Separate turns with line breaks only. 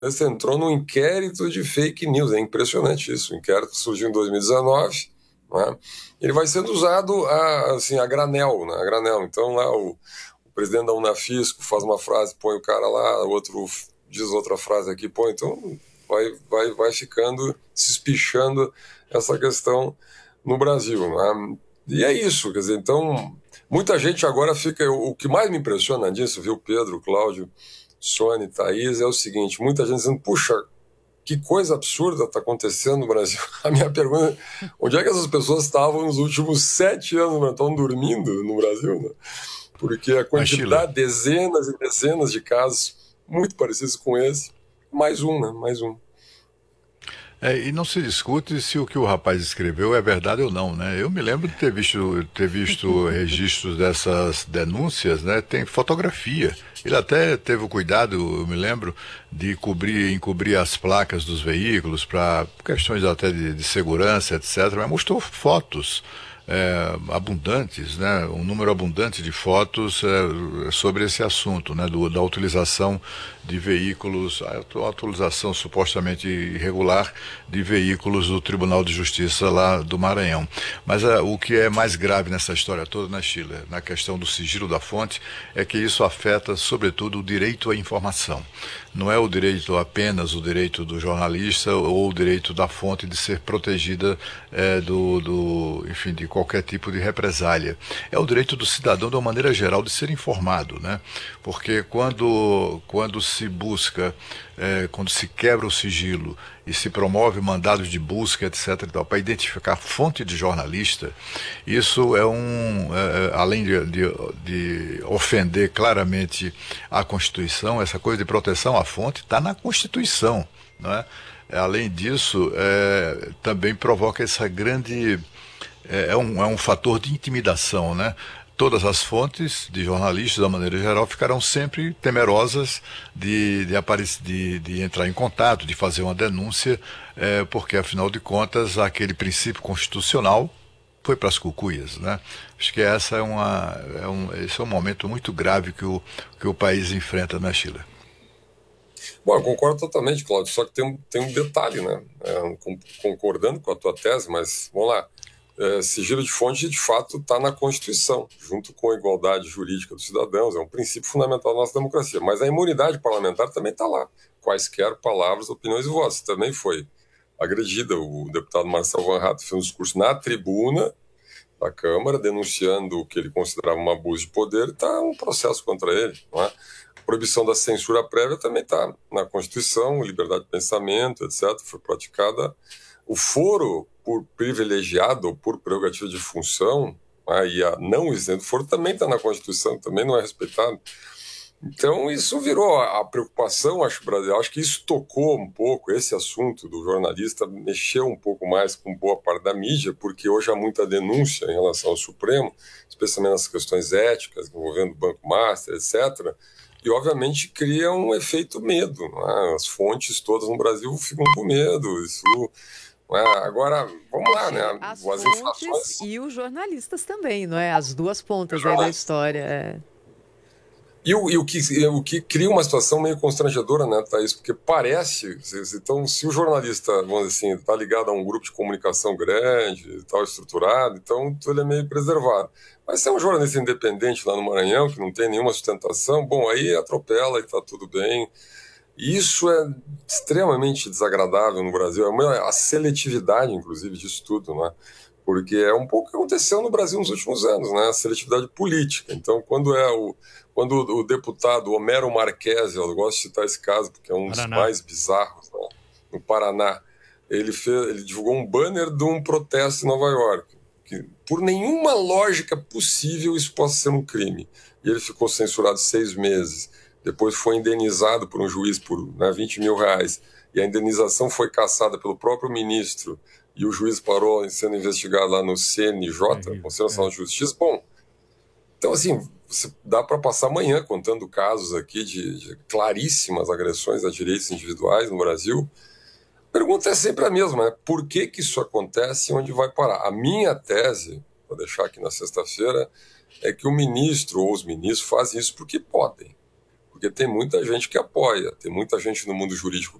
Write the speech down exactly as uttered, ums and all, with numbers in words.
Você entrou num inquérito de fake news, é impressionante isso. O inquérito surgiu em dois mil e dezenove, né? Ele vai sendo usado a, assim, a granel, né? A granel. Então lá o, o presidente da Unafisco faz uma frase, põe o cara lá, o outro diz outra frase aqui, põe. Então vai, vai, vai ficando, se espichando essa questão no Brasil, né? E é isso, quer dizer, então muita gente agora fica. O que mais me impressiona disso, viu, Pedro, Cláudio, Sônia, Thaís, é o seguinte: muita gente dizendo, puxa, que coisa absurda está acontecendo no Brasil. A minha pergunta é, onde é que essas pessoas estavam nos últimos sete anos, né? Estão dormindo no Brasil, né? Porque a
Mas, Sheila,
quantidade, dezenas e dezenas de casos muito parecidos com esse, mais um, né? Mais um.
é, e não se discute se o que o rapaz escreveu é verdade ou não, né? Eu me lembro de ter visto, ter visto registros dessas denúncias, né? Tem fotografia. Ele até teve o cuidado, eu me lembro, de cobrir, encobrir as placas dos veículos para questões até de, de segurança, etcétera. Mas mostrou fotos é, abundantes, né, um número abundante de fotos é, sobre esse assunto, né, do, da utilização de veículos, a utilização supostamente irregular de veículos do Tribunal de Justiça lá do Maranhão. Mas é, o que é mais grave nessa história toda, né, Sheila, na questão do sigilo da fonte, é que isso afeta, sobretudo, o direito à informação. Não é o direito apenas o direito do jornalista ou o direito da fonte de ser protegida é, do, do, enfim, de qualquer tipo de represália. É o direito do cidadão, de uma maneira geral, de ser informado, né? Porque quando, quando se busca, é, quando se quebra o sigilo e se promove mandados de busca, etc, e tal, para identificar fonte de jornalista, isso é um, é, além de, de, de ofender claramente a Constituição, essa coisa de proteção à fonte está na Constituição, não é? Além disso, é, também provoca essa grande é, é um, é um fator de intimidação, né? Todas as fontes de jornalistas, da maneira geral, ficarão sempre temerosas de, de, aparecer, de, de entrar em contato, de fazer uma denúncia, é, porque, afinal de contas, aquele princípio constitucional foi para as cucuias, né? Acho que essa é uma, é um, esse é um momento muito grave que o, que o país enfrenta, né, Sheila?
Bom, eu concordo totalmente, Cláudio, só que tem um, tem um detalhe, né? É, com- concordando com a tua tese, mas vamos lá. É, sigilo de fonte, de fato, está na Constituição, junto com a igualdade jurídica dos cidadãos, é um princípio fundamental da nossa democracia. Mas a imunidade parlamentar também está lá. Quaisquer palavras, opiniões e votos. Também foi agredida. O deputado Marcel Van Hatten fez um discurso na tribuna da Câmara, denunciando o que ele considerava um abuso de poder, e está um processo contra ele, não é? A proibição da censura prévia também está na Constituição, liberdade de pensamento, etcétera, foi praticada. O foro por privilegiado ou por prerrogativa de função, né, e a não isento foro também está na Constituição, também não é respeitado. Então, isso virou a preocupação, acho, Brasil. Acho que isso tocou um pouco, esse assunto do jornalista mexeu um pouco mais com boa parte da mídia, porque hoje há muita denúncia em relação ao Supremo, especialmente nas questões éticas envolvendo o Banco Master, etcétera. E, obviamente, cria um efeito medo, né? As fontes todas no Brasil ficam com medo. Isso, né? Agora, vamos
É,
lá, né?
Sheila, as
As
fontes
inflações.
e os jornalistas também, não é? As duas pontas aí da história. É.
E o, e o, que, o que cria uma situação meio constrangedora, né, Thaís? Porque parece, então, se o jornalista, vamos dizer assim, está ligado a um grupo de comunicação grande, tal, estruturado, então ele é meio preservado. Mas se é um jornalista independente lá no Maranhão, que não tem nenhuma sustentação, bom, aí atropela e está tudo bem. E isso é extremamente desagradável no Brasil, é uma, a seletividade, inclusive, disso tudo, né? Porque é um pouco o que aconteceu no Brasil nos últimos anos, né? A seletividade política. Então, quando é o, quando o deputado Homero Marques, eu gosto de citar esse caso porque é um dos
Paraná.
mais bizarros, né? No Paraná, ele, fez, ele divulgou um banner de um protesto em Nova York, que por nenhuma lógica possível isso possa ser um crime. E ele ficou censurado seis meses. Depois foi indenizado por um juiz por, né, vinte mil reais. E a indenização foi cassada pelo próprio ministro. E o juiz parou sendo investigado lá no C N J,
Terrível.
Conselho Nacional
É.
de Justiça. Bom, então assim, você dá para passar amanhã contando casos aqui de, de claríssimas agressões a direitos individuais no Brasil. A pergunta é sempre a mesma, né? Por que que isso acontece e onde vai parar? A minha tese, vou deixar aqui na sexta-feira, é que o ministro ou os ministros fazem isso porque podem. Porque tem muita gente que apoia, tem muita gente no mundo jurídico